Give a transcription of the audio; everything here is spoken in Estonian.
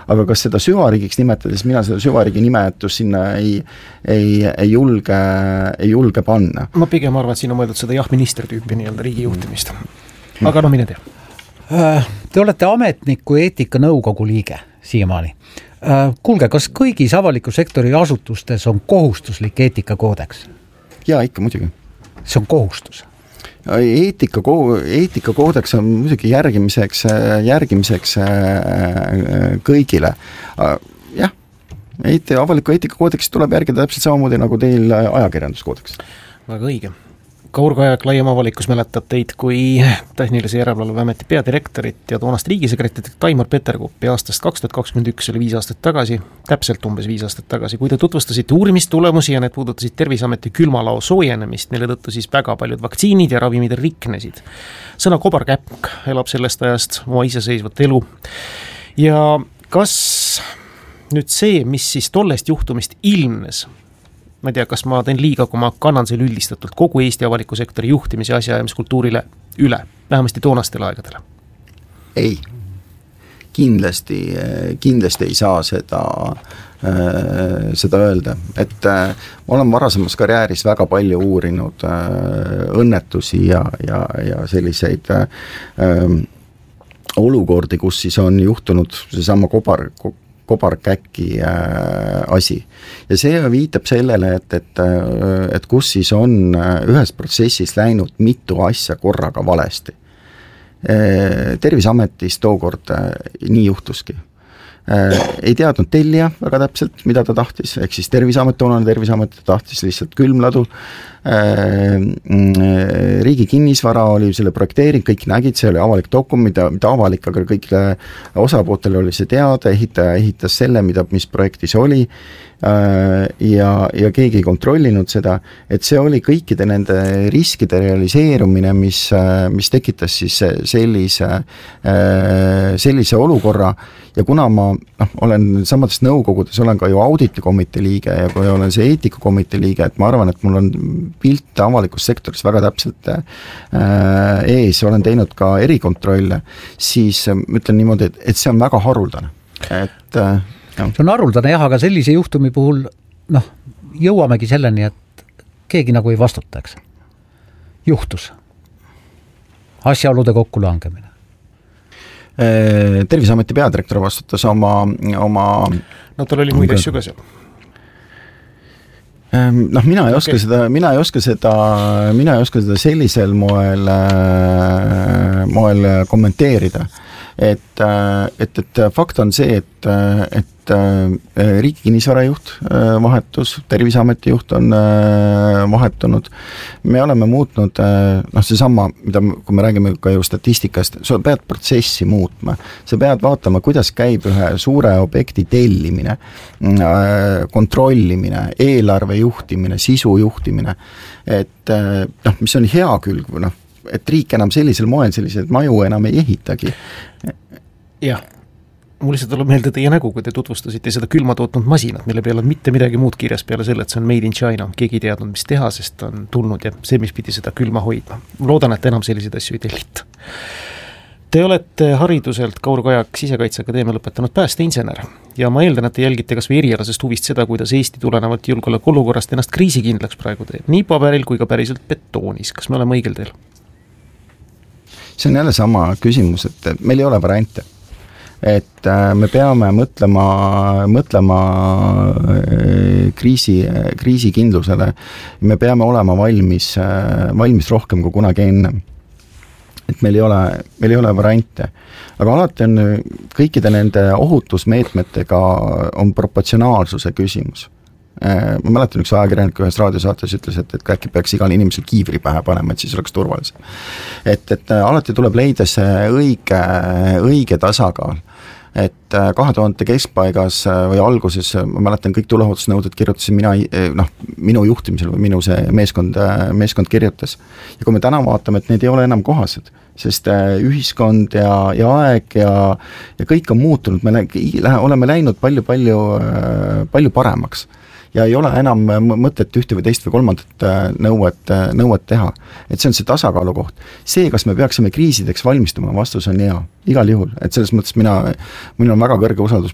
aga kas seda süvariigiks nimetades, mina seda süvariigi nimetust sinna ei julge panna. Ma pigem arvan, et siin on mõeldud seda ministri tüüpi nii-öelda riigi juhtimist. Aga mine tea. Te olete ametniku eetikanõukogu liige siiamaani. Kuulge, kas kõigis avaliku sektori asutustes on kohustuslik eetikakoodeks? Jaa, ikka muidugi. See on kohustus. Eetikakoodeks on muidugi järgimiseks kõigile. Jah, avaliku eetikakoodeks tuleb järgida täpselt samamoodi nagu teil ajakirjanduskoodeks. Väga õige. Kaur Kajak, laiem avalikkus mäletab teid kui Tehnilise Järelevalveameti peadirektorit ja toonast riigisekretärit Taimar Peterkopi aastast 2021, oli 5 aastat tagasi, täpselt umbes 5 aastat tagasi, kui te tutvustasite uurimistulemusi ja need puudutasid Terviseameti külmalao soojenemist, mille tõttu siis väga paljud vaktsiinid ja ravimid riknesid. Sõna kobarkäpk elab sellest ajast oma iseseisvat elu. Ja kas nüüd see, mis siis tollest juhtumist ilmnes, ma ei tea, kas ma teen liiga, kui ma kannan selle üldistatult kogu Eesti avaliku sektori juhtimise asjaajamiskultuurile üle, vähemasti toonastele aegadele? Ei, kindlasti ei saa seda öelda, et ma olen varasemas karjääris väga palju uurinud õnnetusi ja selliseid olukordi, kus siis on juhtunud seesama kobarkäki asi. Ja see viitab sellele, et kus siis on ühes protsessis läinud mitu asja korraga valesti. Terviseametis tookord nii juhtuski. Ei teadnud tellija väga täpselt, mida ta tahtis, ehk siis Terviseamet tahtis lihtsalt külmladu. Riigi kinnisvara oli selle projekteering, kõik nägid, see oli avalik dokument, mida avalik, aga kõik osapootele oli see teada, ehitaja ehitas selle, mis projektis oli ja keegi ei kontrollinud seda, et see oli kõikide nende riskide realiseerumine, mis tekitas siis sellise olukorra ja kuna ma olen samades nõukogudes, olen ka ju auditikomitee liige ja kui olen see eetikakomitee liige, et ma arvan, et mul on pilt avalikus sektoris väga täpselt ees, olen teinud ka erikontrolle, siis ütlen niimoodi, et see on väga haruldane. See on haruldane jah, aga sellise juhtumi puhul jõuamegi selleni, et keegi nagu ei vastutaks. Juhtus. Asjaolude kokkulangemine. Terviseameti peadirektor vastutas oma tal oli muid asju ka seal. Mina ei oska seda sellisel moel kommenteerida. Et fakt on see, et riigi kinnisvarajuht vahetus, Terviseameti juht on vahetunud. Me oleme muutnud, seesama, kui me räägime ka ju statistikast, sa pead protsessi muutma. Sa pead vaatama, kuidas käib ühe suure objekti tellimine, kontrollimine, eelarve juhtimine, sisu juhtimine. Et mis on hea külg, et riik enam sellisel moel selliseid maju enam ei ehitagi. Jah, mul lihtsalt tuleb meelde teie nägu, kui te tutvustasite seda külma tootnud masinat, mille peal on mitte midagi muud kirjas peale selle, et see on made in China. Keegi ei teadnud, mis teha, sest on tulnud ja see, mis pidi seda külma hoidma. Loodan, et enam selliseid asju ei tellita. Te olete hariduselt Kaur Kajak Sisekaitseakadeemia lõpetanud päästeinsener ja ma eeldan, et te jälgite kas või erialasest huvist seda, kuidas Eesti tulenevalt julgeolekuolukorrast ennast kriisikindlaks praegu teeb, nii paberil kui ka päriselt betoonis. Kas me oleme õigel teel? See on jälle sama küsimus, et meil ei ole variante. Et me peame mõtlema kriisikindlusele. Me peame olema valmis rohkem kui kunagi enne. Et meil ei ole variante. Aga alati on kõikide nende ohutusmeetmetega on proportsionaalsuse küsimus. Ma mäletan üks ajakirjanik ühes raadiosaates ütles, et äkki peaks igal inimesel kiivri pähe panema, et siis oleks turvalisem. Et alati tuleb leida see õige tasakaal. Et 2000 keskpaigas või alguses, ma mäletan, kõik tuleohutusnõuded kirjutasin minu juhtimisel või minu see meeskond kirjutas. Ja kui me täna vaatame, et need ei ole enam kohased, sest ühiskond ja aeg ja kõik on muutunud, me oleme läinud palju paremaks. Ja ei ole enam mõtet ühte või teist või kolmandat nõuet teha. Et see on see tasakaalu koht. See, kas me peaksime kriisideks valmistuma, vastus on hea. Igal juhul. Et selles mõttes minul on väga kõrge usaldus